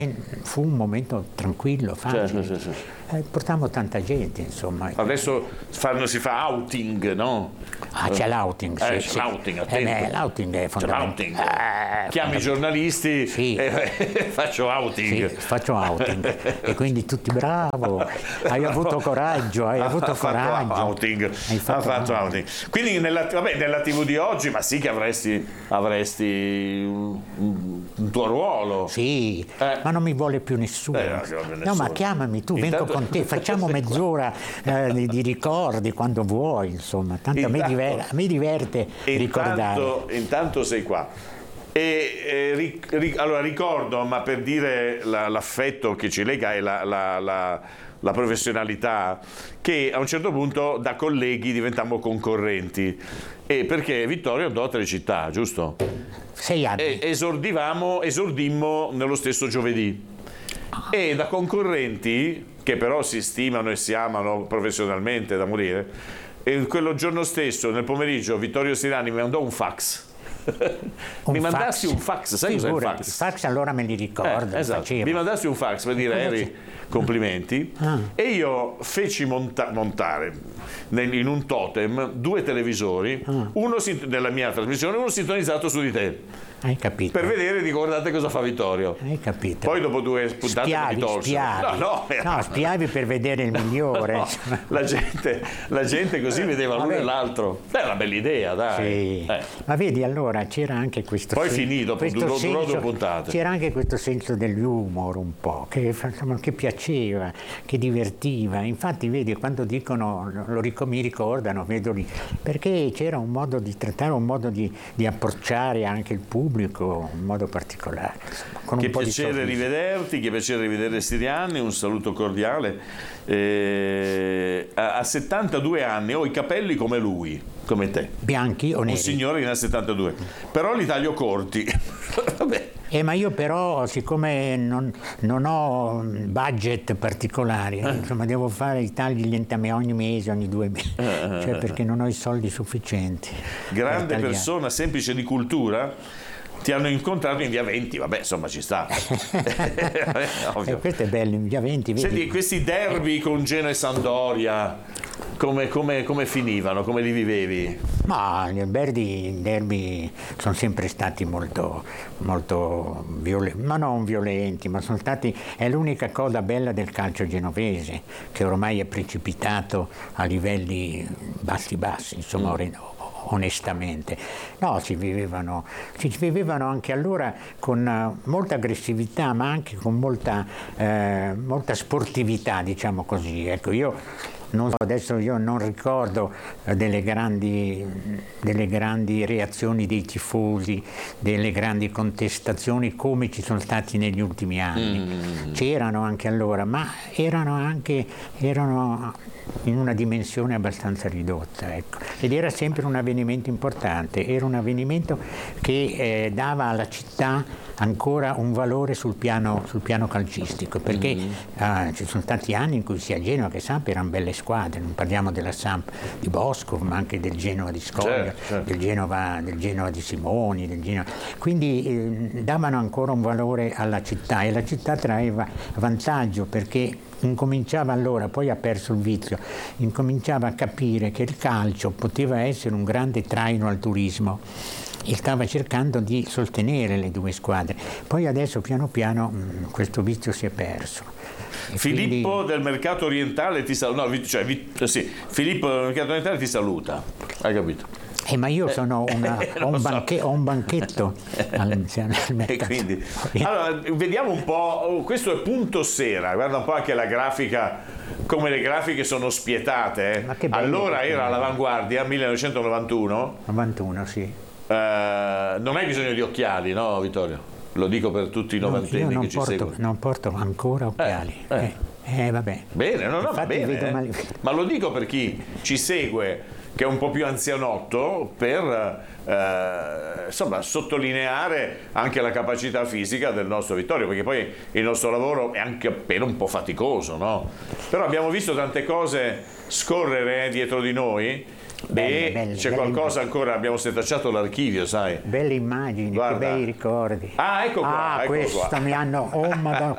fu un momento tranquillo, facile. Certo. Portammo tanta gente, insomma. Adesso si fa outing, no? C'è l'outing, c'è sì. l'outing, attento. L'outing è fondamentale. Chiami i giornalisti e faccio outing. Sì, faccio outing. E quindi tutti bravo, hai avuto coraggio, hai avuto coraggio. Ha fatto outing. Quindi nella TV di oggi, ma sì che avresti un tuo ruolo. Sì, ma non mi vuole più nessuno. No, ma chiamami tu, vengo con te, facciamo mezz'ora di ricordi quando vuoi, insomma, tanto a me diverte ricordare. Intanto sei qua. Allora ricordo, ma per dire l'affetto che ci lega e la professionalità, che a un certo punto da colleghi diventammo concorrenti, e perché Vittorio andò a Cinecittà, giusto? 6 anni. E esordimmo nello stesso giovedì, e da concorrenti che però si stimano e si amano professionalmente da morire, e quello giorno stesso nel pomeriggio Vittorio Sirani mi mandò un fax. Mi mandassi un fax, sai cos'è il fax? Il fax allora me li ricordo. Esatto. Mi mandassi un fax per dire Eri, complimenti, e io feci montare in un totem 2 televisori, uno nella mia trasmissione, uno sintonizzato su di te. Hai capito? Per vedere, guardate cosa fa Vittorio. Hai capito? Poi dopo 2 puntate mi tolsero. No, spiavi per vedere il migliore. No, la gente così vedeva l'uno e l'altro. È una bella idea, dai. Sì. Ma vedi, allora c'era anche questo Poi finì, dopo durò 2 puntate. C'era anche questo senso dell'humor un po', che piaceva, che divertiva. Infatti, vedi, quando dicono, mi ricordano, vedo lì, perché c'era un modo di trattare, un modo di approcciare anche il pubblico in modo particolare. Con che un po' piacere rivederti, che piacere rivedere Siriani, un saluto cordiale. A 72 anni ho i capelli come lui, come te. Bianchi o neri? Un signore che ne ha 72, però li taglio corti. Vabbè. Ma io però, siccome non ho budget particolari, insomma, devo fare i tagli lentamente ogni mese, ogni 2 mesi, cioè perché non ho i soldi sufficienti. Grande persona, semplice di cultura. Ti hanno incontrato in via 20, vabbè, insomma ci sta. Questo è bello, in via 20. Vedi? Senti, questi derby con Genoa e Sampdoria, come finivano? Come li vivevi? Ma i derby sono sempre stati molto violenti, ma non violenti, ma sono stati, è l'unica cosa bella del calcio genovese, che ormai è precipitato a livelli bassi, insomma, onestamente. No, si vivevano anche allora con molta aggressività, ma anche con molta sportività, diciamo così. Ecco, adesso io non ricordo delle grandi reazioni dei tifosi, delle grandi contestazioni come ci sono stati negli ultimi anni. C'erano anche allora, ma erano in una dimensione abbastanza ridotta, ecco. Ed era sempre un avvenimento importante, era un avvenimento che dava alla città ancora un valore sul piano calcistico, perché ci sono stati anni in cui sia Genova che Samp erano belle squadre, non parliamo della Samp di Bosco, ma anche del Genova di Scoglia, certo. del Genova di Simoni, quindi davano ancora un valore alla città, e la città traeva vantaggio, perché incominciava allora, poi ha perso il vizio, incominciava a capire che il calcio poteva essere un grande traino al turismo e stava cercando di sostenere le 2 squadre. Poi adesso piano piano questo vizio si è perso. Filippo del Mercato Orientale ti saluta. Filippo del Mercato Orientale ti saluta. Hai capito? Ma io sono ho un banchetto al mercato. Quindi, allora, vediamo un po', questo è Punto Sera, guarda un po' anche la grafica, come le grafiche sono spietate. Allora era all'avanguardia, 1991. 91, sì. Non hai bisogno di occhiali, no Vittorio? Lo dico per tutti i novantenni che ci seguono. Non porto ancora occhiali. Vabbè. Bene, va bene. Ma lo dico per chi ci segue, che è un po' più anzianotto, per sottolineare anche la capacità fisica del nostro Vittorio, perché poi il nostro lavoro è anche appena un po' faticoso, no? Però abbiamo visto tante cose scorrere dietro di noi. Belle, c'è qualcosa ancora, abbiamo setacciato l'archivio, sai. Belle immagini, che bei ricordi. Ecco qua. Questo mi hanno, Madonna,